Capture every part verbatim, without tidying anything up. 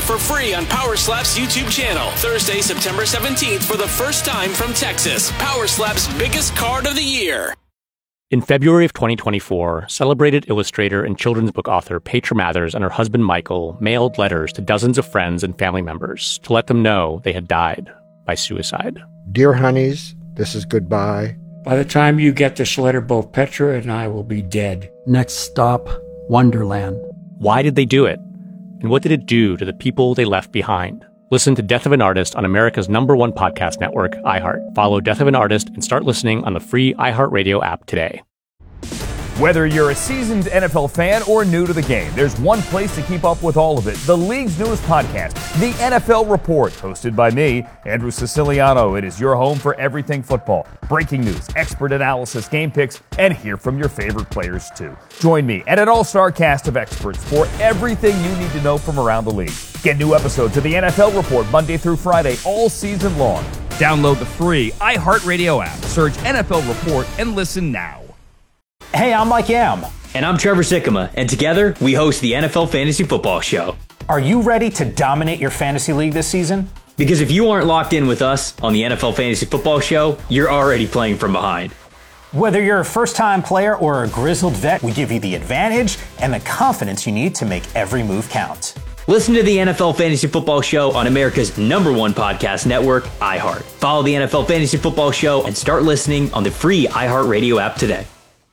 for free on Power Slap's YouTube channel. Thursday, September seventeenth, for the first time from Texas. Power Slap's biggest card of the year. In February of twenty twenty-four, celebrated illustrator and children's book author Petra Mathers and her husband Michael mailed letters to dozens of friends and family members to let them know they had died by suicide. Dear honeys, this is goodbye. By the time you get this letter, both Petra and I will be dead. Next stop, Wonderland. Why did they do it? And what did it do to the people they left behind? Listen to Death of an Artist on America's number one podcast network, iHeart. Follow Death of an Artist and start listening on the free iHeartRadio app today. Whether you're a seasoned N F L fan or new to the game, there's one place to keep up with all of it. The league's newest podcast, The N F L Report, hosted by me, Andrew Siciliano. It is your home for everything football. Breaking news, expert analysis, game picks, and hear from your favorite players too. Join me and an all-star cast of experts for everything you need to know from around the league. Get new episodes of The N F L Report Monday through Friday all season long. Download the free iHeartRadio app, search N F L Report, and listen now. Hey, I'm Mike Yam. And I'm Trevor Sikkema, and together we host the N F L Fantasy Football Show. Are you ready to dominate your fantasy league this season? Because if you aren't locked in with us on the N F L Fantasy Football Show, you're already playing from behind. Whether you're a first-time player or a grizzled vet, we give you the advantage and the confidence you need to make every move count. Listen to the N F L Fantasy Football Show on America's number one podcast network, iHeart. Follow the N F L Fantasy Football Show and start listening on the free iHeartRadio app today.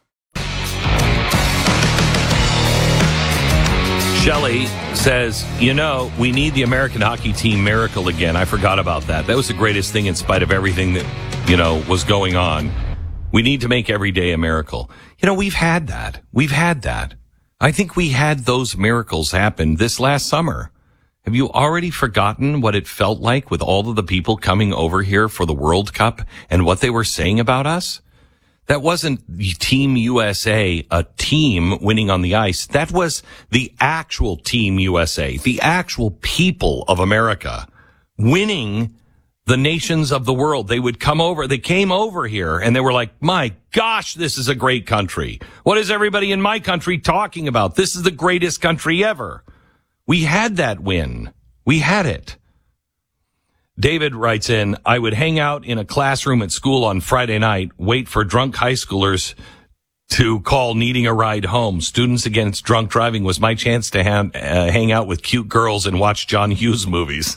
Shelley says, you know, we need the American hockey team miracle again. I forgot about that. That was the greatest thing in spite of everything that, you know, was going on. We need to make every day a miracle. You know, we've had that. We've had that. I think we had those miracles happen this last summer. Have you already forgotten what it felt like with all of the people coming over here for the World Cup and what they were saying about us? That wasn't Team U S A, a team winning on the ice. That was the actual Team U S A, the actual people of America winning the nations of the world. They would come over, they came over here and they were like, my gosh, this is a great country. What is everybody in my country talking about? This is the greatest country ever. We had that win. We had it. David writes in, I would hang out in a classroom at school on Friday night, wait for drunk high schoolers to call needing a ride home. Students Against Drunk Driving was my chance to ha- uh, hang out with cute girls and watch John Hughes movies.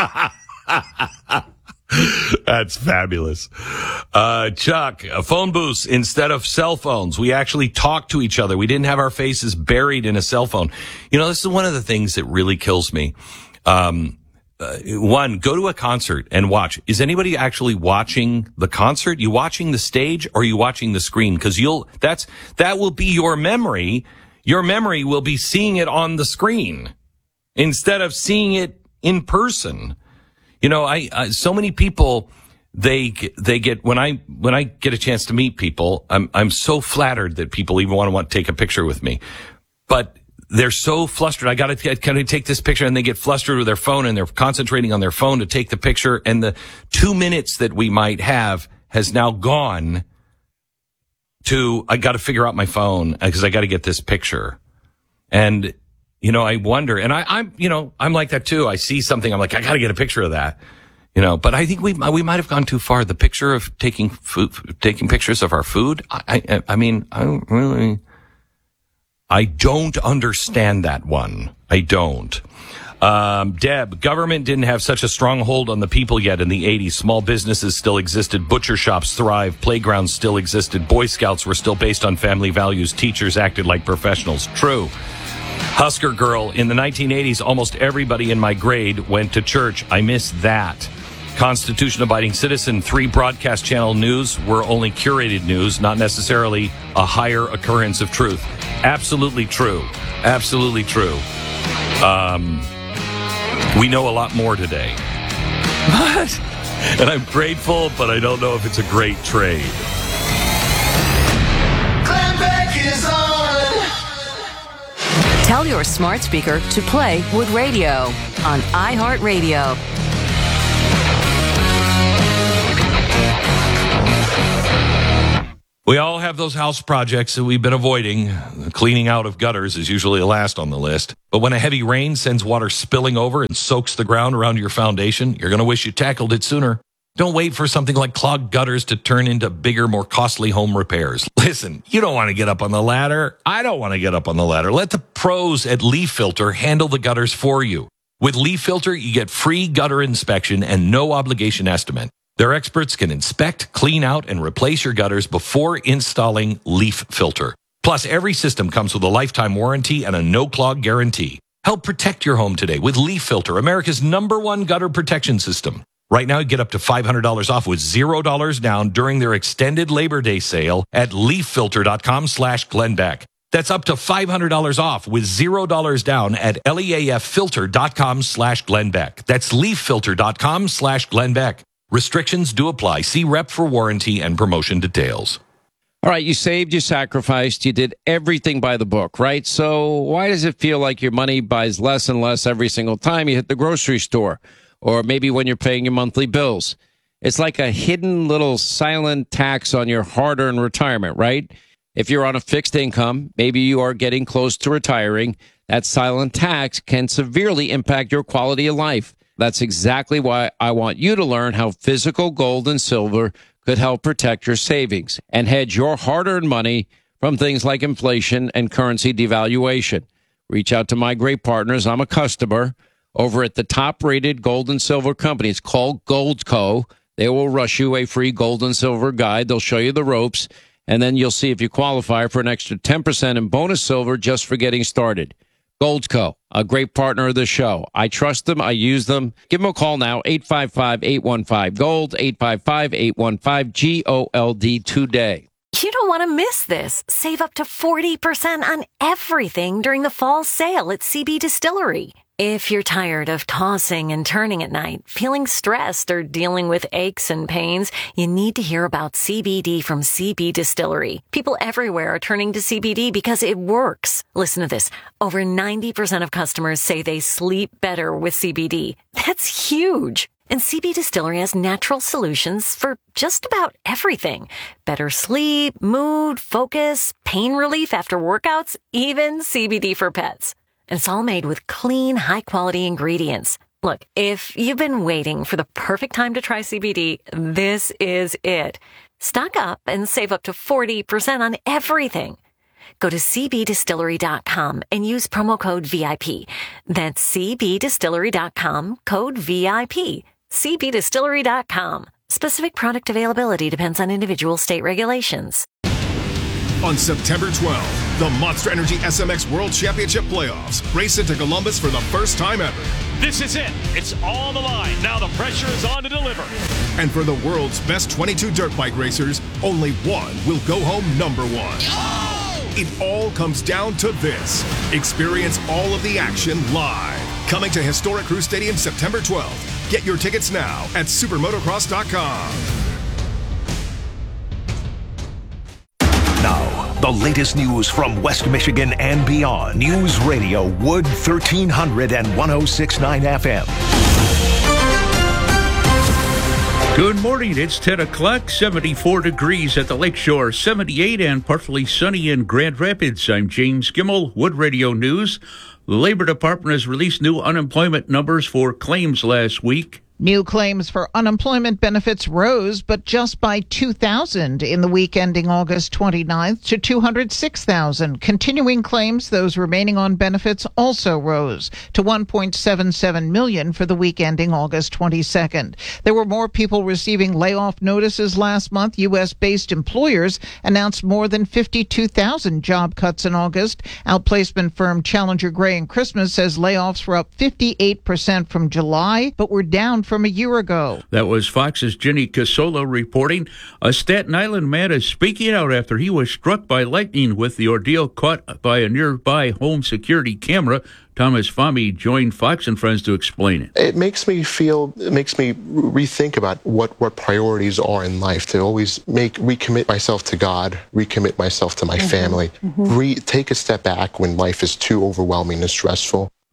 That's fabulous. Uh, Chuck, uh, phone booths instead of cell phones. We actually talked to each other. We didn't have our faces buried in a cell phone. You know, this is one of the things that really kills me. Um, Uh, one, go to a concert and watch. Is anybody actually watching the concert? You watching the stage or are you watching the screen? Because you'll, that's, that will be your memory. Your memory will be seeing it on the screen instead of seeing it in person. You know, I, I so many people, they, they get, when I, when I get a chance to meet people, I'm, I'm so flattered that people even want to want to take a picture with me. But they're so flustered. I got to kind of take this picture, and they get flustered with their phone, and they're concentrating on their phone to take the picture. And the two minutes that we might have has now gone to, I got to figure out my phone because I got to get this picture. And, you know, I wonder, and I, I'm, you know, I'm like that too. I see something, I'm like, I got to get a picture of that, you know, but I think we, we might have gone too far. The picture of taking food, taking pictures of our food. I, I, I mean, I don't really, I don't understand that one. I don't. Um, Deb, government didn't have such a strong hold on the people yet in the eighties. Small businesses still existed. Butcher shops thrived. Playgrounds still existed. Boy Scouts were still based on family values. Teachers acted like professionals. True. Husker Girl, in the nineteen eighties, almost everybody in my grade went to church. I miss that. Constitution-abiding citizen, three broadcast channel news were only curated news, not necessarily a higher occurrence of truth. Absolutely true. Absolutely true. Um, we know a lot more today. What? And I'm grateful, but I don't know if it's a great trade. Glenn Beck is on. Tell your smart speaker to play Wood Radio on iHeartRadio. We all have those house projects that we've been avoiding. The cleaning out of gutters is usually the last on the list. But when a heavy rain sends water spilling over and soaks the ground around your foundation, you're going to wish you tackled it sooner. Don't wait for something like clogged gutters to turn into bigger, more costly home repairs. Listen, you don't want to get up on the ladder. I don't want to get up on the ladder. Let the pros at Leaf Filter handle the gutters for you. With Leaf Filter, you get free gutter inspection and no obligation estimate. Their experts can inspect, clean out, and replace your gutters before installing Leaf Filter. Plus, every system comes with a lifetime warranty and a no-clog guarantee. Help protect your home today with Leaf Filter, America's number one gutter protection system. Right now, get up to five hundred dollars off with zero dollars down during their extended Labor Day sale at leaffilter.com slash Glenn That's up to five hundred dollars off with zero dollars down at leaffilter.com slash Glenn That's leaffilter.com slash Glenn Restrictions do apply. See rep for warranty and promotion details. All right, you saved, you sacrificed, you did everything by the book, right? So why does it feel like your money buys less and less every single time you hit the grocery store? Or maybe when you're paying your monthly bills? It's like a hidden little silent tax on your hard-earned retirement, right? If you're on a fixed income, maybe you are getting close to retiring, that silent tax can severely impact your quality of life. That's exactly why I want you to learn how physical gold and silver could help protect your savings and hedge your hard-earned money from things like inflation and currency devaluation. Reach out to my great partners. I'm a customer over at the top-rated gold and silver company. It's called Goldco. They will rush you a free gold and silver guide. They'll show you the ropes, and then you'll see if you qualify for an extra ten percent in bonus silver just for getting started. Goldco, a great partner of the show. I trust them. I use them. Give them a call now, eight five five, eight one five, GOLD, eight five five, eight one five, G O L D today. You don't want to miss this. Save up to forty percent on everything during the fall sale at C B Distillery. If you're tired of tossing and turning at night, feeling stressed, or dealing with aches and pains, you need to hear about C B D from C B Distillery. People everywhere are turning to C B D because it works. Listen to this. Over ninety percent of customers say they sleep better with C B D. That's huge. And C B Distillery has natural solutions for just about everything. Better sleep, mood, focus, pain relief after workouts, even C B D for pets. And it's all made with clean, high-quality ingredients. Look, if you've been waiting for the perfect time to try C B D, this is it. Stock up and save up to forty percent on everything. Go to c b distillery dot com and use promo code V I P. That's c b distillery dot com, code V I P. c b distillery dot com. Specific product availability depends on individual state regulations. On September twelfth, the Monster Energy S M X World Championship Playoffs race into Columbus for the first time ever. This is it. It's on the line. Now the pressure is on to deliver. And for the world's best twenty-two dirt bike racers, only one will go home number one. Oh! It all comes down to this. Experience all of the action live. Coming to historic Crew Stadium September twelfth. Get your tickets now at supermotocross dot com. Now, the latest news from West Michigan and beyond. News Radio Wood thirteen hundred and one oh six point nine F M. Good morning. It's ten o'clock, seventy-four degrees at the Lakeshore, seventy-eight and partly sunny in Grand Rapids. I'm James Gimmel, Wood Radio News. The Labor Department has released new unemployment numbers for claims last week. New claims for unemployment benefits rose, but just by two thousand in the week ending August twenty-ninth to two hundred six thousand. Continuing claims, those remaining on benefits, also rose to one point seven seven million for the week ending August twenty-second. There were more people receiving layoff notices last month. U S-based employers announced more than fifty-two thousand job cuts in August. Outplacement firm Challenger Gray and Christmas says layoffs were up fifty-eight percent from July, but were down from a year ago. That was Fox's Jenny Casola reporting. A Staten Island man is speaking out after he was struck by lightning with the ordeal caught by a nearby home security camera. Thomas Fahmy joined Fox and Friends to explain it. It makes me feel, it makes me rethink about what, what priorities are in life, to always make, recommit myself to God, recommit myself to my mm-hmm. family, mm-hmm. Re, take a step back when life is too overwhelming and stressful.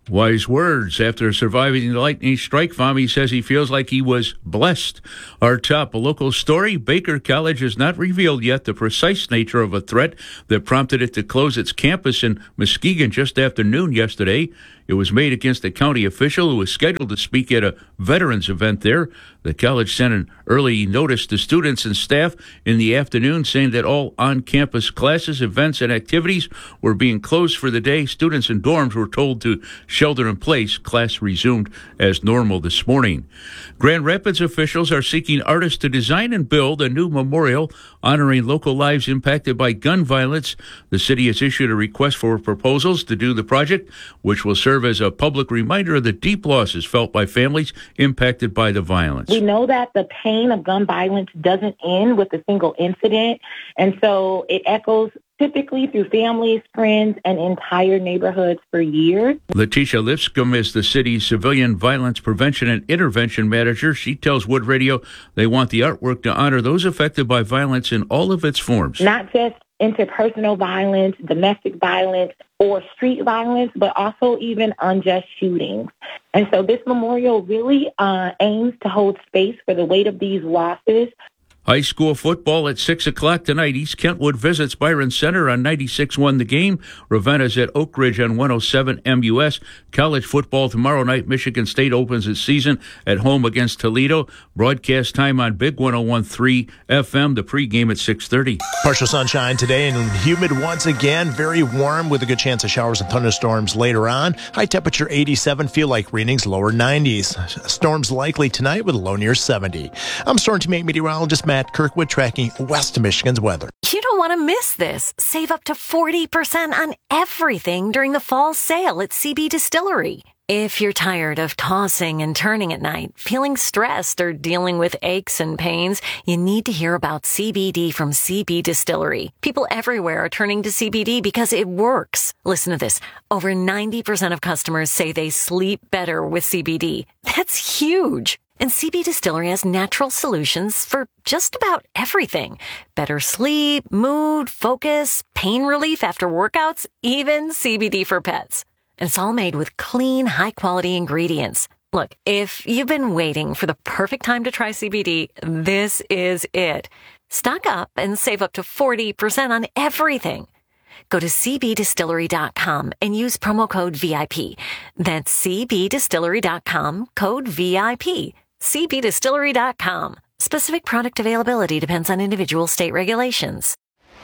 Wise words. After surviving the lightning strike, Fahmy says he feels like he was blessed. Our top local story, Baker College has not revealed yet the precise nature of a threat that prompted it to close its campus in Muskegon just after noon yesterday. It was made against a county official who was scheduled to speak at a veterans event there. The college sent an early notice to students and staff in the afternoon saying that all on-campus classes, events, and activities were being closed for the day. Students in dorms were told to shelter in place. Class resumed as normal this morning. Grand Rapids officials are seeking artists to design and build a new memorial honoring local lives impacted by gun violence. The city has issued a request for proposals to do the project, which will serve as a public reminder of the deep losses felt by families impacted by the violence. We know that the pain of gun violence doesn't end with a single incident, and so it echoes typically through families, friends, and entire neighborhoods for years. Letitia Lipscomb is the city's civilian violence prevention and intervention manager. She tells Wood Radio they want the artwork to honor those affected by violence in all of its forms. Not just interpersonal violence, domestic violence, or street violence, but also even unjust shootings. And so this memorial really uh, aims to hold space for the weight of these losses. High school football at six o'clock tonight. East Kentwood visits Byron Center on ninety-six point one The Game. Ravenna's at Oak Ridge on one oh seven M U S. College football tomorrow night. Michigan State opens its season at home against Toledo. Broadcast time on Big one oh one point three F M. The pregame at six thirty. Partial sunshine today and humid once again. Very warm with a good chance of showers and thunderstorms later on. High temperature eighty-seven. Feel like readings lower nineties. Storms likely tonight with a low near seventy. I'm Storm Team eight meteorologist Matt Kirkwood tracking West Michigan's weather. You don't want to miss this. Save up to forty percent on everything during the fall sale at C B Distillery. If you're tired of tossing and turning at night, feeling stressed, or dealing with aches and pains, you need to hear about C B D from C B Distillery. People everywhere are turning to C B D because it works. Listen to this. Over ninety percent of customers say they sleep better with C B D. That's huge. And C B Distillery has natural solutions for just about everything. Better sleep, mood, focus, pain relief after workouts, even C B D for pets. And it's all made with clean, high-quality ingredients. Look, if you've been waiting for the perfect time to try C B D, this is it. Stock up and save up to forty percent on everything. Go to c b distillery dot com and use promo code V I P. That's c b distillery dot com, code V I P. c b distillery dot com. Specific product availability depends on individual state regulations.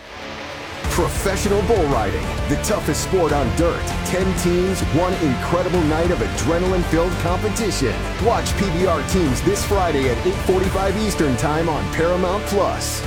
Professional bull riding, the toughest sport on dirt. Ten teams, one incredible night of adrenaline-filled competition. Watch P B R teams this Friday at eight forty-five Eastern Time on Paramount Plus.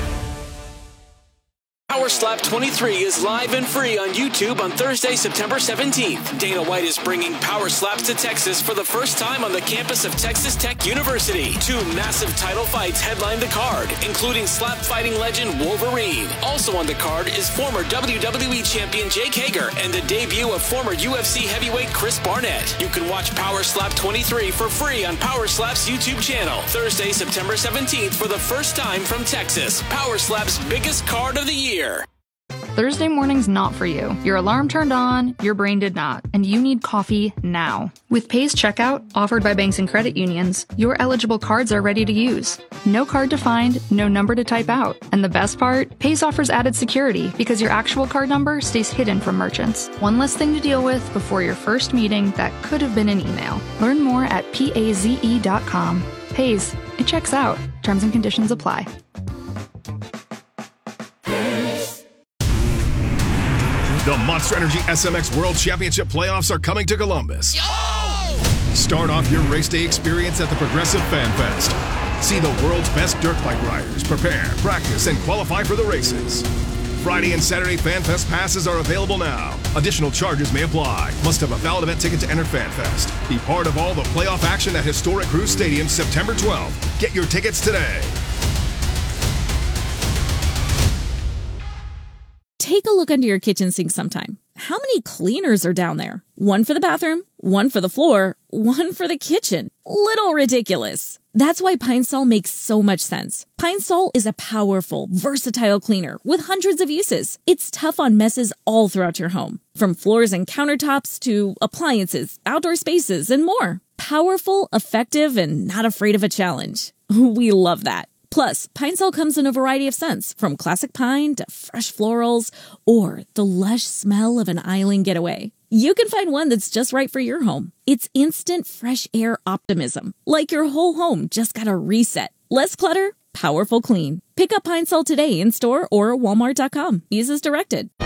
Power Slap twenty-three is live and free on YouTube on Thursday, September seventeenth. Dana White is bringing Power Slaps to Texas for the first time on the campus of Texas Tech University. Two massive title fights headline the card, including slap fighting legend Wolverine. Also on the card is former W W E champion Jake Hager and the debut of former U F C heavyweight Chris Barnett. You can watch Power Slap twenty-three for free on Power Slap's YouTube channel. Thursday, September seventeenth for the first time from Texas. Power Slap's biggest card of the year. Thursday morning's not for you. Your alarm turned on, your brain did not, and you need coffee now. With Pays Checkout, offered by banks and credit unions, your eligible cards are ready to use. No card to find, no number to type out. And the best part? Pays offers added security because your actual card number stays hidden from merchants. One less thing to deal with before your first meeting that could have been an email. Learn more at paze dot com. Pays. It checks out. Terms and conditions apply. The Monster Energy S M X World Championship playoffs are coming to Columbus. Yo! Start off your race day experience at the Progressive Fan Fest. See the world's best dirt bike riders prepare, practice, and qualify for the races. Friday and Saturday Fan Fest passes are available now. Additional charges may apply. Must have a valid event ticket to enter Fan Fest. Be part of all the playoff action at historic Cruz Stadium September twelfth. Get your tickets today. Take a look under your kitchen sink sometime. how many cleaners are down there? One for the bathroom, one for the floor, one for the kitchen. Little ridiculous. That's why Pine Sol makes so much sense. Pine Sol is a powerful, versatile cleaner with hundreds of uses. It's tough on messes all throughout your home, from floors and countertops to appliances, outdoor spaces, and more. Powerful, effective, and not afraid of a challenge. We love that. Plus, Pine Sol comes in a variety of scents, from classic pine to fresh florals or the lush smell of an island getaway. You can find one that's just right for your home. It's instant fresh air optimism, like your whole home just got a reset. Less clutter, powerful clean. Pick up Pine Sol today in store or walmart dot com. Use as directed.